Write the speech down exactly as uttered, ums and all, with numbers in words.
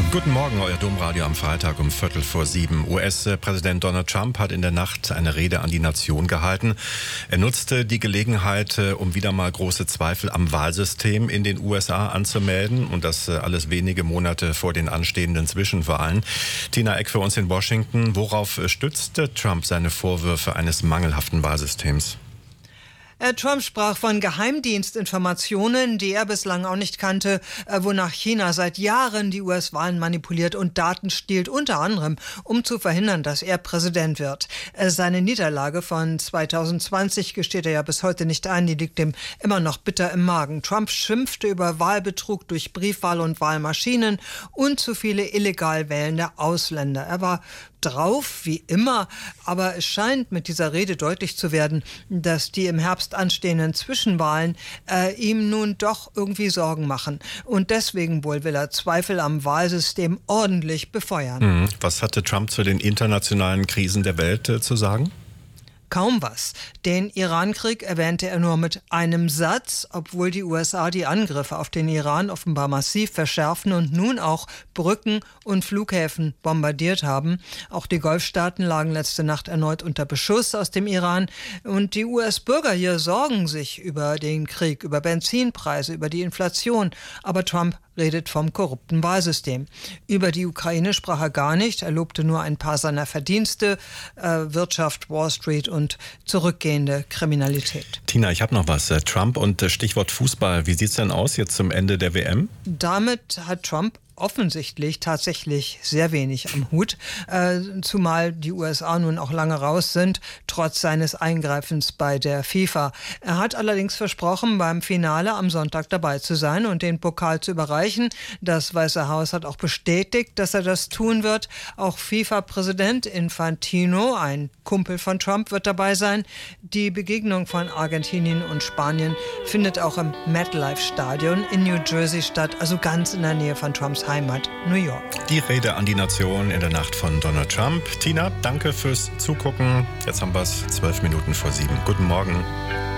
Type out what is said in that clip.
Guten Morgen, euer Domradio am Freitag um Viertel vor sieben. U S-Präsident Donald Trump hat in der Nacht eine Rede an die Nation gehalten. Er nutzte die Gelegenheit, um wieder mal große Zweifel am Wahlsystem in den U S A anzumelden. Und das alles wenige Monate vor den anstehenden Zwischenwahlen. Tina Eck für uns in Washington. Worauf stützte Trump seine Vorwürfe eines mangelhaften Wahlsystems? Trump sprach von Geheimdienstinformationen, die er bislang auch nicht kannte, wonach China seit Jahren die U S-Wahlen manipuliert und Daten stiehlt, unter anderem, um zu verhindern, dass er Präsident wird. Seine Niederlage von zwanzig zwanzig gesteht er ja bis heute nicht ein, die liegt ihm immer noch bitter im Magen. Trump schimpfte über Wahlbetrug durch Briefwahl und Wahlmaschinen und zu viele illegal wählende Ausländer. Er war drauf, wie immer, aber es scheint mit dieser Rede deutlich zu werden, dass die im Herbst anstehenden Zwischenwahlen äh, ihm nun doch irgendwie Sorgen machen. Und deswegen wohl will er Zweifel am Wahlsystem ordentlich befeuern. Mhm. Was hatte Trump zu den internationalen Krisen der Welt äh, zu sagen? Kaum was. Den Irankrieg erwähnte er nur mit einem Satz, obwohl die U S A die Angriffe auf den Iran offenbar massiv verschärfen und nun auch Brücken und Flughäfen bombardiert haben. Auch die Golfstaaten lagen letzte Nacht erneut unter Beschuss aus dem Iran. Und die U S-Bürger hier sorgen sich über den Krieg, über Benzinpreise, über die Inflation. Aber Trump redet vom korrupten Wahlsystem. Über die Ukraine sprach er gar nicht. Er lobte nur ein paar seiner Verdienste, äh, Wirtschaft, Wall Street und zurückgehende Kriminalität. Tina, ich habe noch was. Trump und Stichwort Fußball. Wie sieht es denn aus jetzt zum Ende der W M? Damit hat Trump offensichtlich tatsächlich sehr wenig am Hut, äh, zumal die U S A nun auch lange raus sind, trotz seines Eingreifens bei der FIFA. Er hat allerdings versprochen, beim Finale am Sonntag dabei zu sein und den Pokal zu überreichen. Das Weiße Haus hat auch bestätigt, dass er das tun wird. Auch FIFA-Präsident Infantino, ein Kumpel von Trump, wird dabei sein. Die Begegnung von Argentinien und Spanien findet auch im MetLife-Stadion in New Jersey statt, also ganz in der Nähe von Trumps Heimat, New York. Die Rede an die Nation in der Nacht von Donald Trump. Tina, danke fürs Zugucken. Jetzt haben wir es zwölf Minuten vor sieben. Guten Morgen.